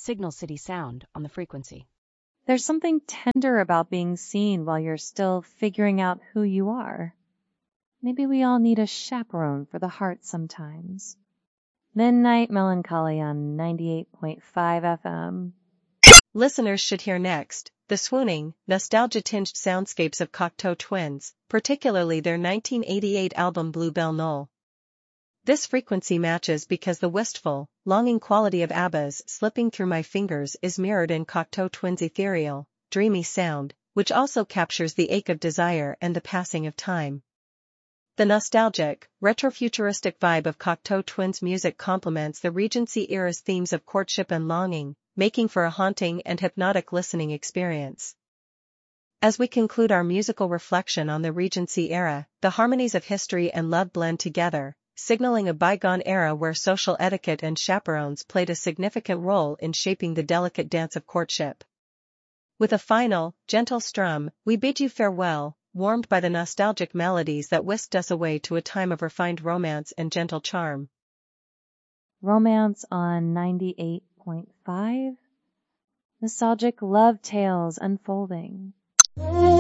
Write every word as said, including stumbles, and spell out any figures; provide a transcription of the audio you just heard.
Signal City sound on the frequency. There's something tender about being seen while you're still figuring out who you are. Maybe we all need a chaperone for the heart sometimes. Midnight Melancholy on ninety-eight point five F M. Listeners should hear next the swooning, nostalgia-tinged soundscapes of Cocteau Twins, particularly their nineteen eighty-eight album Bluebell Knoll. This frequency matches because the wistful, longing quality of ABBA's Slipping Through My Fingers is mirrored in Cocteau Twins' ethereal, dreamy sound, which also captures the ache of desire and the passing of time. The nostalgic, retrofuturistic vibe of Cocteau Twins' music complements the Regency era's themes of courtship and longing, making for a haunting and hypnotic listening experience. As we conclude our musical reflection on the Regency era, the harmonies of history and love blend together, signaling a bygone era where social etiquette and chaperones played a significant role in shaping the delicate dance of courtship. With a final, gentle strum, we bid you farewell, warmed by the nostalgic melodies that whisked us away to a time of refined romance and gentle charm. Romance on ninety-eight point five. Nostalgic love tales unfolding.